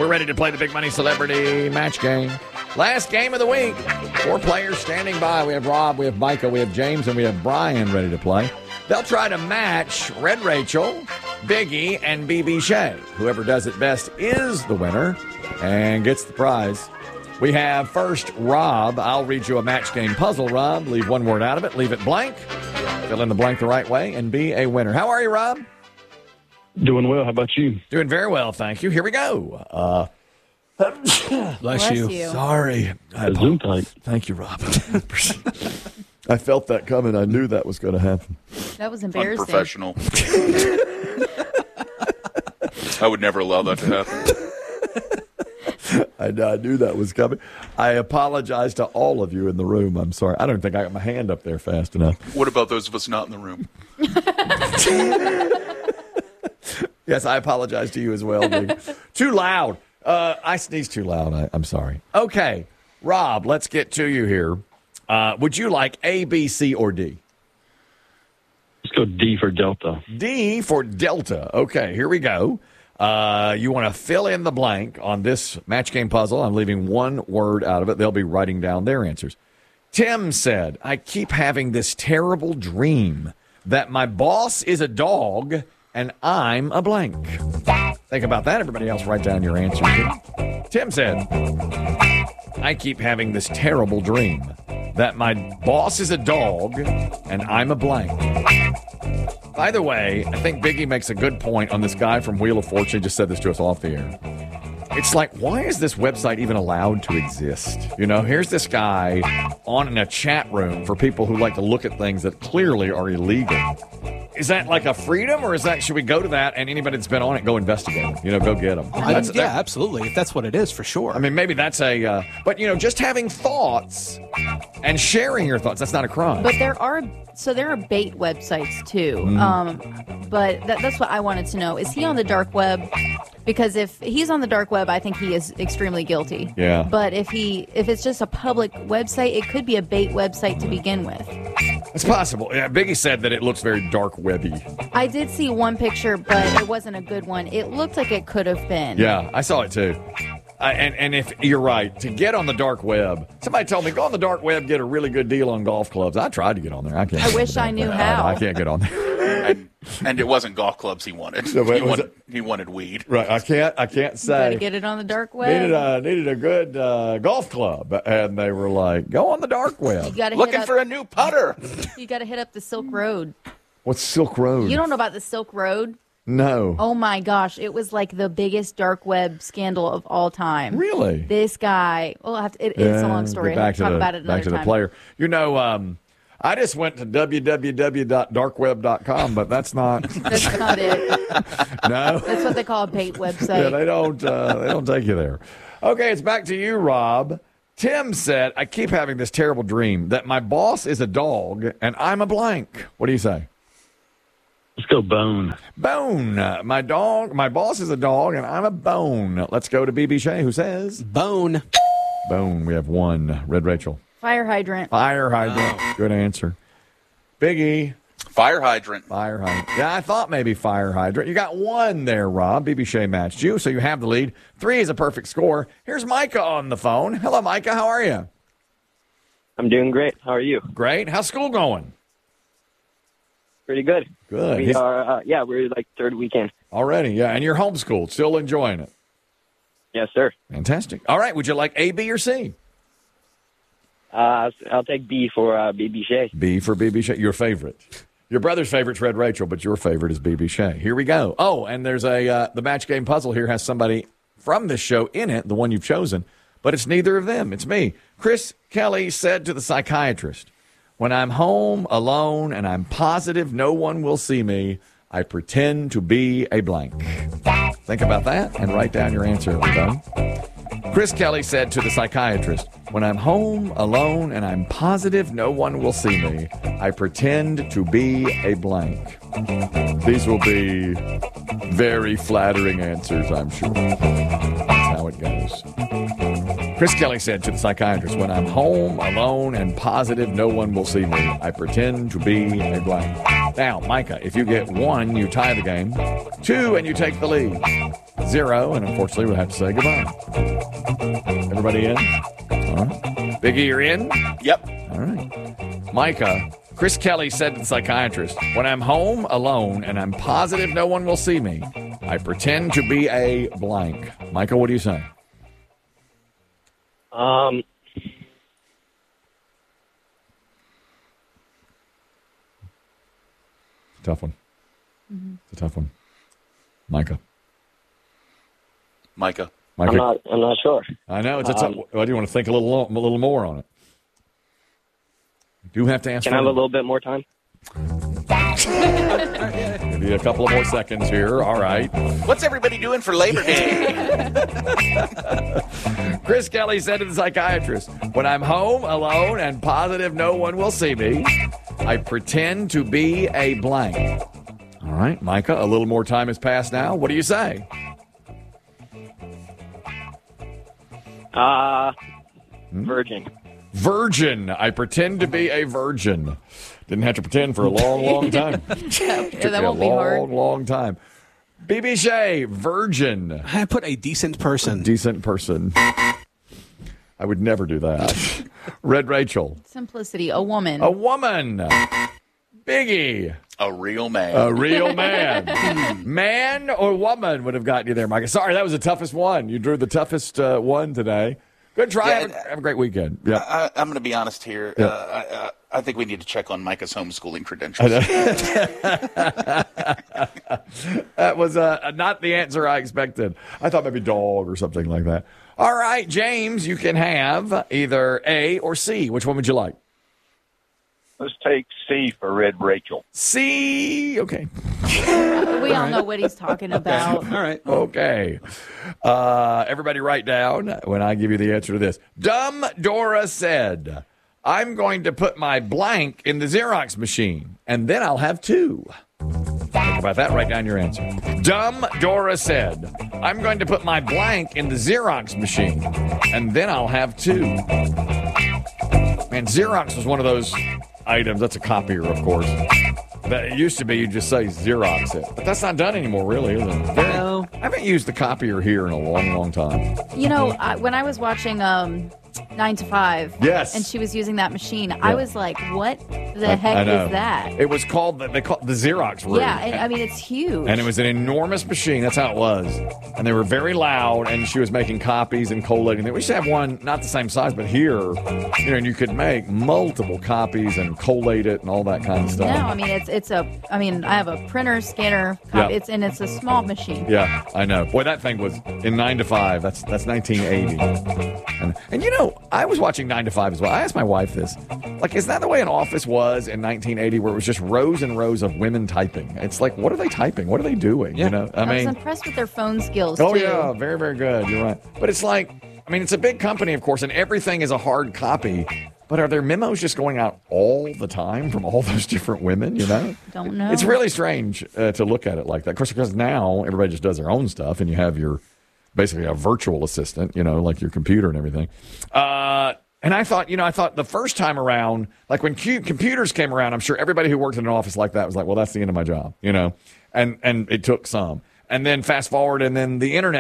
We're ready to play the Big Money Celebrity Match Game. Last game of the week. 4 players standing by. We have Rob, we have Micah, we have James, and we have Brian ready to play. They'll try to match Red Rachel, Biggie, and BB Shea. Whoever does it best is the winner and gets the prize. We have first Rob. I'll read you a match game puzzle, Rob. Leave one word out of it. Leave it blank. Fill in the blank the right way and be a winner. How are you, Rob? Doing well. How about you? Doing very well, thank you. Here we go. Bless you. Sorry. Zoom tight. Thank you, Rob. I felt that coming. I knew that was going to happen. That was embarrassing. Unprofessional. I would never allow that to happen. I knew that was coming. I apologize to all of you in the room. I'm sorry. I don't think I got my hand up there fast enough. What about those of us not in the room? Yes, I apologize to you as well, Big. Too loud. I sneezed too loud. I'm sorry. Okay, Rob, let's get to you here. Would you like A, B, C, or D? Let's go D for Delta. D for Delta. Okay, here we go. You want to fill in the blank on this match game puzzle. I'm leaving one word out of it. They'll be writing down their answers. Tim said, I keep having this terrible dream that my boss is a dog and I'm a blank. Think about that. Everybody else write down your answer. Tim said, I keep having this terrible dream that my boss is a dog and I'm a blank. By the way, I think Biggie makes a good point on this guy from Wheel of Fortune. He just said this to us off the air. It's like, why is this website even allowed to exist? You know, here's this guy on in a chat room for people who like to look at things that clearly are illegal. Is that like a freedom, or is that, should we go to that and anybody that's been on it, go investigate them? You know, go get them. Yeah, absolutely. If that's what it is, for sure. I mean, maybe that's but you know, just having thoughts and sharing your thoughts, that's not a crime. But there are bait websites too. But that's what I wanted to know. Is he on the dark web? Because if he's on the dark web, I think he is extremely guilty. Yeah. But if it's just a public website, it could be a bait website to begin with. It's possible. Yeah, Biggie said that it looks very dark webby. I did see one picture, but it wasn't a good one. It looked like it could have been. Yeah, I saw it too. And if you're right, to get on the dark web, somebody told me, go on the dark web, get a really good deal on golf clubs. I tried to get on there. I can't. I wish I knew how. I can't get on there. And it wasn't golf clubs he wanted. No, he wanted weed. Right. I can't say. You gotta get it on the dark web. Needed a good golf club, and they were like, go on the dark web. You gotta Looking for a new putter. You got to hit up the Silk Road. What's Silk Road? You don't know about the Silk Road? No. Oh my gosh, it was like the biggest dark web scandal of all time. Really? This guy. Well, it's a long story. I'll talk about it another back to time. the player. You know, I just went to www.darkweb.com, but that's not. That's not it. No. That's what they call a bait website. Yeah, they don't take you there. Okay, it's back to you, Rob. Tim said, I keep having this terrible dream that my boss is a dog and I'm a blank. What do you say? Let's go Bone. Bone. My boss is a dog and I'm a bone. Let's go to BB Shea, who says Bone. Bone. We have one. Red Rachel. Fire hydrant. Fire hydrant. Good answer. Biggie. Fire hydrant. Fire hydrant. Yeah, I thought maybe fire hydrant. You got one there, Rob. BB Shea matched you, so you have the lead. 3 is a perfect score. Here's Micah on the phone. Hello, Micah. How are you? I'm doing great. How are you? Great. How's school going? Pretty good. Good. We are, we're like third weekend. Already, yeah. And you're homeschooled, still enjoying it. Yes, sir. Fantastic. All right. Would you like A, B, or C? I'll take B for BB Shea. B for BB Shea. Your favorite. Your brother's favorite's Red Rachel, but your favorite is BB Shea. Here we go. Oh, and there's the match game puzzle here has somebody from this show in it, the one you've chosen, but it's neither of them. It's me. Chris Kelly said to the psychiatrist, when I'm home alone and I'm positive no one will see me, I pretend to be a blank. Think about that and write down your answer, everybody. Chris Kelly said to the psychiatrist, when I'm home alone and I'm positive no one will see me, I pretend to be a blank. These will be very flattering answers, I'm sure. That's how it goes. Chris Kelly said to the psychiatrist, when I'm home alone and positive no one will see me, I pretend to be a blank. Now, Micah, if you get 1, you tie the game. 2, and you take the lead. 0, and unfortunately, we'll have to say goodbye. Everybody in? All right. Biggie, you're in? Yep. All right. Micah, Chris Kelly said to the psychiatrist, when I'm home alone and I'm positive no one will see me, I pretend to be a blank. Micah, what do you say? Tough one. It's a tough one. Micah. Micah. I'm not sure. I know it's a tough. Well, do you want to think a little more on it? You do have to answer. Can I have a little bit more time? Give you a couple of more seconds here. All right. What's everybody doing for Labor Day? Chris Kelly said to the psychiatrist, when I'm home alone and positive no one will see me, I pretend to be a blank. All right, Micah, a little more time has passed now. What do you say? Virgin. Virgin. I pretend to be a virgin. Didn't have to pretend for a long, long time. That won't be hard. Long time. BB Shea, virgin. I put a decent person. Decent person. I would never do that. Red Rachel. Simplicity, a woman. A woman. Biggie. A real man. A real man. Man or woman would have gotten you there, Micah. Sorry, that was the toughest one. You drew the toughest one today. Good try. Yeah, have a great weekend. Yeah. I'm going to be honest here. Yeah. I think we need to check on Micah's homeschooling credentials. That was not the answer I expected. I thought maybe dog or something like that. All right, James, you can have either A or C. Which one would you like? Let's take C for Red Rachel. C. Okay. We all know what he's talking about. All right. Okay. Everybody write down when I give you the answer to this. Dumb Dora said, I'm going to put my blank in the Xerox machine, and then I'll have two. Think about that. Write down your answer. Dumb Dora said, I'm going to put my blank in the Xerox machine, and then I'll have two. Man, Xerox was one of those items. That's a copier, of course. That it used to be you just say Xerox it. But that's not done anymore, really, is it? No. I haven't used the copier here in a long, long time. You know, when I was watching 9 to 5, Yes. and she was using that machine, I was like, what the heck I know. is that? It was called, they called the Xerox room. Yeah, and, I mean, it's huge. And it was an enormous machine. That's how it was. And they were very loud, and she was making copies and collating them. We used to have one, not the same size, but here, you know, and you could make multiple copies and collate it and all that kind of stuff. No, I mean, I have a printer, scanner, copy, Yeah. and it's a small machine. Yeah, I know. Boy, that thing was in 9 to 5. That's 1980. And you know, I was watching 9 to 5 as well. I asked my wife this. Like, is that the way an office was in 1980 where it was just rows and rows of women typing? It's like, what are they typing? What are they doing? Yeah. You know, I was impressed with their phone skills, Oh, too. yeah, very, very good. You're right. But it's like, I mean, it's a big company, of course, and everything is a hard copy. But are their memos just going out all the time from all those different women, you know? Don't know. It's really strange to look at it like that. Of course, because now everybody just does their own stuff, and you have your, basically a virtual assistant, you know, like your computer and everything. And I thought the first time around, like when computers came around, I'm sure everybody who worked in an office like that was like, well, that's the end of my job, you know? And it took some. And then fast forward, and then the internet